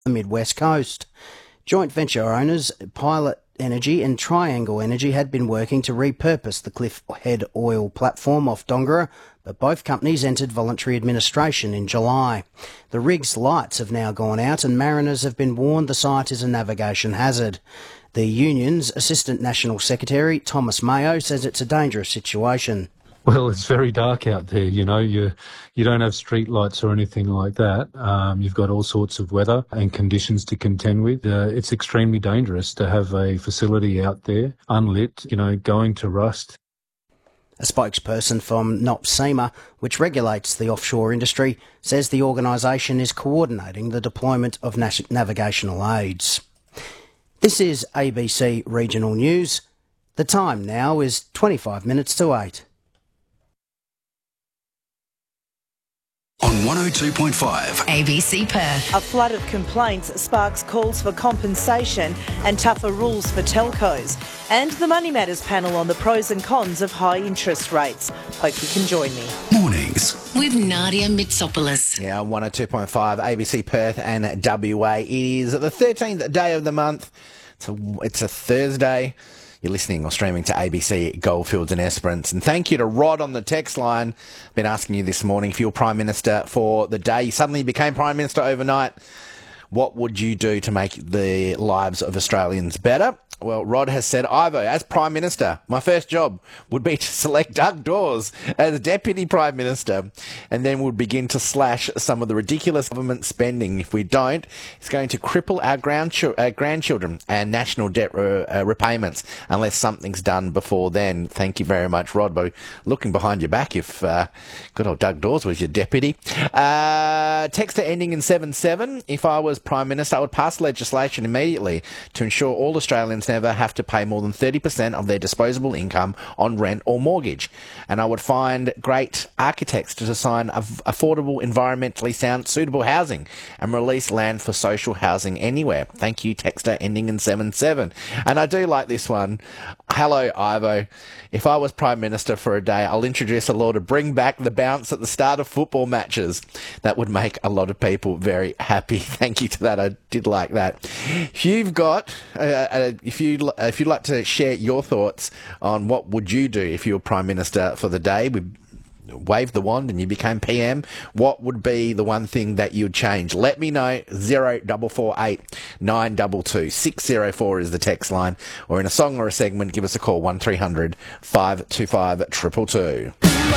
the Mid-West Coast. Joint venture owners Pilot Energy and Triangle Energy had been working to repurpose the Cliffhead oil platform off Dongara, but both companies entered voluntary administration in July. The rig's lights have now gone out and mariners have been warned the site is a navigation hazard. The union's Assistant National Secretary, Thomas Mayo, says it's a dangerous situation. Well, it's very dark out there, you know. You don't have street lights or anything like that. You've got all sorts of weather and conditions to contend with. It's extremely dangerous to have a facility out there, unlit, going to rust. A spokesperson from NOPSEMA, which regulates the offshore industry, says the organisation is coordinating the deployment of navigational aids. This is ABC Regional News. The time now is 25 minutes to 8. On 102.5 ABC Perth. A flood of complaints sparks calls for compensation and tougher rules for telcos. And the Money Matters panel on the pros and cons of high interest rates. Hope you can join me. Mornings With Nadia Mitsopoulos. Yeah, 102.5 ABC Perth and WA. It is the 13th day of the month. It's a Thursday. You're listening or streaming to ABC Goldfields and Esperance. And thank you to Rod on the text line. Been asking you this morning if you're Prime Minister for the day. You suddenly became Prime Minister overnight. What would you do to make the lives of Australians better? Well, Rod has said, Ivo, as Prime Minister, my first job would be to select Doug Dawes as Deputy Prime Minister, and then we'll begin to slash some of the ridiculous government spending. If we don't, it's going to cripple our grandchildren and national debt repayments unless something's done before then. Thank you very much, Rod, by looking behind your back if good old Doug Dawes was your deputy. Texter ending in 77. If I was Prime Minister, I would pass legislation immediately to ensure all Australians never have to pay more than 30% of their disposable income on rent or mortgage. And I would find great architects to design affordable, environmentally sound, suitable housing and release land for social housing anywhere. Thank you, texter ending in 77. And I do like this one. Hello, Ivo. If I was Prime Minister for a day, I'll introduce a law to bring back the bounce at the start of football matches. That would make a lot of people very happy. Thank you to that. I did like that. If you've got, if you'd like to share your thoughts on what would you do if you were Prime Minister for the day, we waved the wand and you became PM, what would be the one thing that you'd change? Let me know. 0448 922 604 is the text line, or in a song or a segment, give us a call 1300 525 222.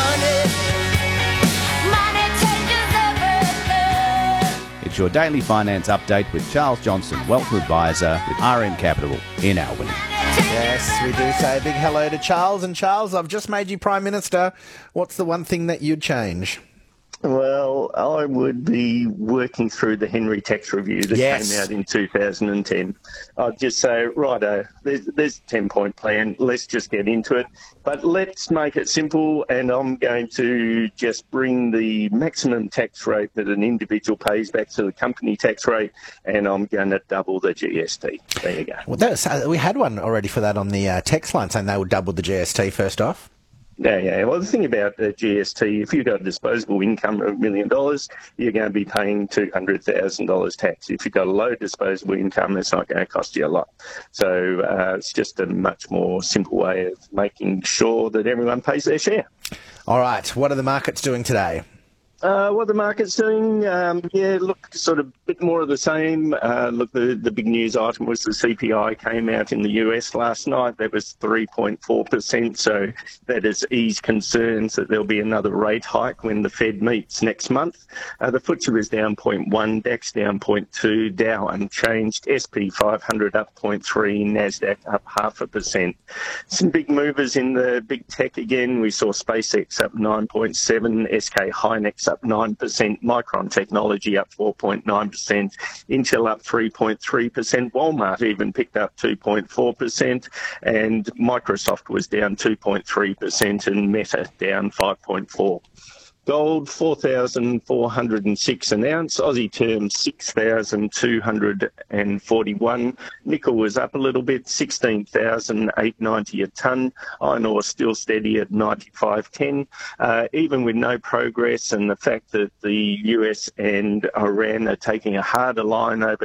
It's your daily finance update with Charles Johnson, Wealth Advisor with RM Capital in Albany. Yes, we do say a big hello to Charles. And Charles, I've just made you Prime Minister. What's the one thing that you'd change? Well, I would be working through the Henry Tax Review that came out in 2010. I'd just say, righto, there's a 10-point plan. Let's just get into it. But let's make it simple, and I'm going to just bring the maximum tax rate that an individual pays back to the company tax rate, and I'm going to double the GST. There you go. Well, we had one already for that on the text line saying they would double the GST first off. Yeah. Well, the thing about the GST, if you've got a disposable income of $1 million, you're going to be paying $200,000 tax. If you've got a low disposable income, it's not going to cost you a lot. So it's just a much more simple way of making sure that everyone pays their share. All right. What are the markets doing today? What the market's doing, sort of a bit more of the same. The big news item was the CPI came out in the US last night. That was 3.4%, so that has eased concerns that there'll be another rate hike when the Fed meets next month. The FTSE was down 0.1, DAX down 0.2, Dow unchanged, SP 500 up 0.3, NASDAQ up 0.5%. Some big movers in the big tech again. We saw SpaceX up 9.7, SK Hynix up 9%, Micron Technology up 4.9%, Intel up 3.3%, Walmart even picked up 2.4%, and Microsoft was down 2.3%, and Meta down 5.4%. Gold, 4,406 an ounce. Aussie terms, 6,241. Nickel was up a little bit, 16,890 a tonne. Iron ore still steady at 95.10. Even with no progress and the fact that the US and Iran are taking a harder line over